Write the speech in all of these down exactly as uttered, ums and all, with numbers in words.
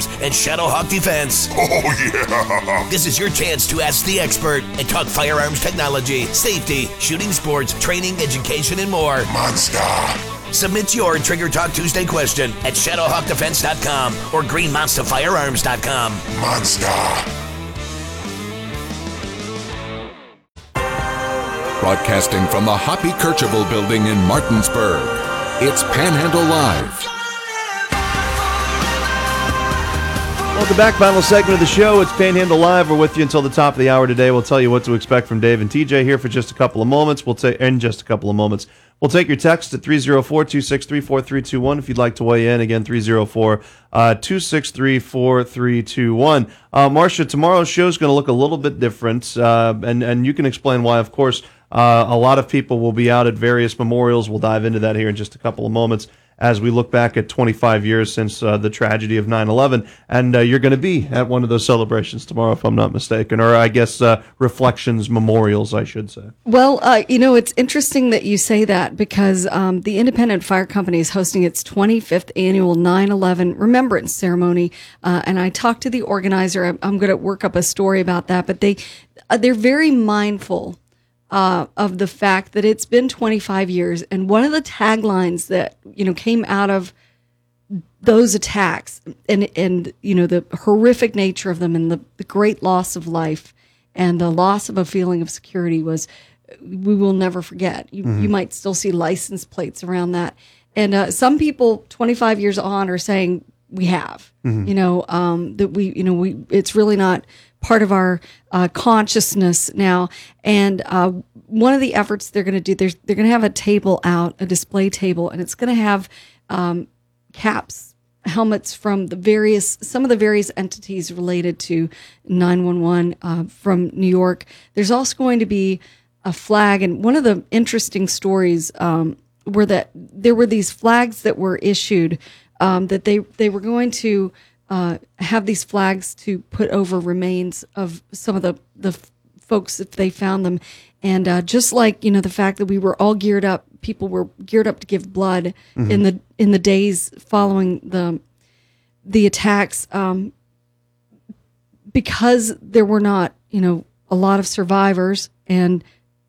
Firearms and Shadowhawk Defense. Oh, yeah! This is your chance to ask the expert and talk firearms technology, safety, shooting sports, training, education, and more. Monster! Submit your Trigger Talk Tuesday question at shadowhawk defense dot com or green monster firearms dot com. Monster! Broadcasting from the Hoppy Kercheval building in Martinsburg, it's Panhandle Live. Welcome back. Final segment of the show. It's Panhandle Live. We're with you until the top of the hour today. We'll tell you what to expect from Dave and T J here for just a couple of moments. We'll take in just a couple of moments. We'll take your text at three oh four, two six three, four three two one if you'd like to weigh in. Again, three oh four, two six three, four three two one. Uh, Marcia, tomorrow's show is going to look a little bit different, uh, and, and you can explain why, of course. Uh, a lot of people will be out at various memorials. We'll dive into that here in just a couple of moments as we look back at twenty-five years since uh, the tragedy of nine eleven. And uh, you're going to be at one of those celebrations tomorrow, if I'm not mistaken, or I guess uh, reflections, memorials, I should say. Well, uh, you know, it's interesting that you say that because um, the Independent Fire Company is hosting its twenty-fifth annual nine eleven remembrance ceremony. Uh, and I talked to the organizer. I'm, I'm going to work up a story about that, but they, uh, they're very mindful Uh, of the fact that it's been twenty-five years, and one of the taglines that you know came out of those attacks, and and you know the horrific nature of them, and the, the great loss of life, and the loss of a feeling of security was, we will never forget. You mm-hmm. you might still see license plates around that, and uh, some people twenty-five years on are saying we have, mm-hmm. you know, um, that we you know we it's really not part of our uh, consciousness now. And uh, one of the efforts they're going to do, they're, they're going to have a table out, a display table, and it's going to have um, caps, helmets from the various, some of the various entities related to nine one one uh, from New York. There's also going to be a flag. And one of the interesting stories um, were that there were these flags that were issued um, that they, they were going to Uh, have these flags to put over remains of some of the, the f- folks if they found them. And uh, just like, you know, the fact that we were all geared up, people were geared up to give blood mm-hmm. in the in the days following the the attacks, um, because there were not, you know, a lot of survivors, and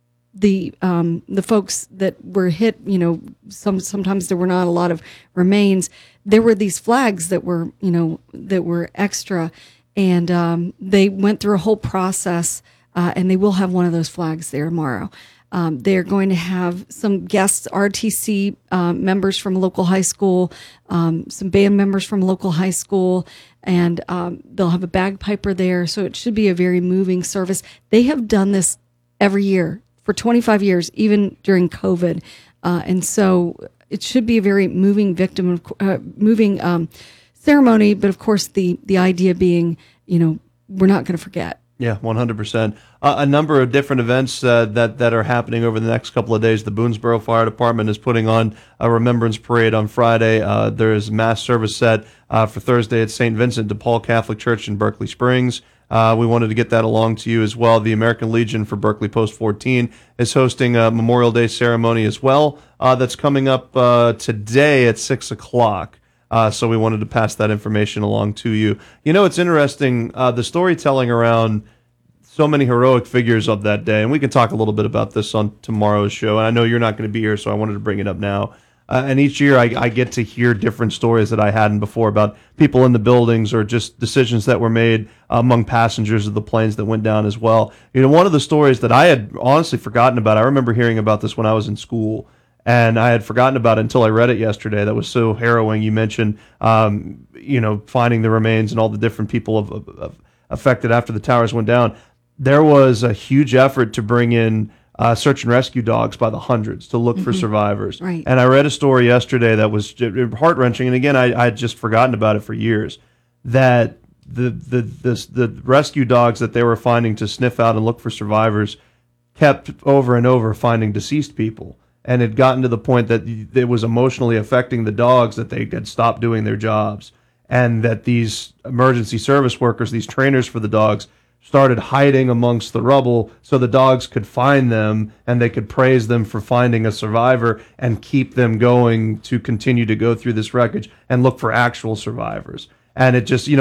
the um, the folks that were hit, you know, some sometimes there were not a lot of remains. There were these flags that were, you know, that were extra, and um, they went through a whole process, uh, and they will have one of those flags there tomorrow. Um, they're going to have some guests, R T C uh, members from a local high school, um, some band members from a local high school, and um, they'll have a bagpiper there. So it should be a very moving service. They have done this every year for twenty-five years, even during COVID, uh, and so it should be a very moving victim, of, uh, moving um, ceremony. But of course, the the idea being, you know, we're not going to forget. Yeah, one hundred percent. Uh, a number of different events uh, that, that are happening over the next couple of days. The Boonesboro Fire Department is putting on a Remembrance Parade on Friday. Uh, there's mass service set uh, for Thursday at Saint Vincent de Paul Catholic Church in Berkeley Springs. Uh, we wanted to get that along to you as well. The American Legion for Berkeley Post fourteen is hosting a Memorial Day ceremony as well. Uh, that's coming up uh, today at six o'clock. Uh, so we wanted to pass that information along to you. You know, it's interesting, uh, the storytelling around so many heroic figures of that day, and we can talk a little bit about this on tomorrow's show, and I know you're not going to be here, so I wanted to bring it up now. Uh, and each year I, I get to hear different stories that I hadn't before about people in the buildings or just decisions that were made among passengers of the planes that went down as well. You know, one of the stories that I had honestly forgotten about, I remember hearing about this when I was in school, and I had forgotten about it until I read it yesterday. That was so harrowing. You mentioned, um, you know, finding the remains and all the different people of, of, of affected after the towers went down. There was a huge effort to bring in uh, search and rescue dogs by the hundreds to look mm-hmm. for survivors. Right. And I read a story yesterday that was heart-wrenching. And again, I, I had just forgotten about it for years, that the, the, the, the rescue dogs that they were finding to sniff out and look for survivors kept over and over finding deceased people. And it gotten to the point that it was emotionally affecting the dogs that they had stopped doing their jobs. And that these emergency service workers, these trainers for the dogs, started hiding amongst the rubble so the dogs could find them and they could praise them for finding a survivor and keep them going to continue to go through this wreckage and look for actual survivors. And it just, you know,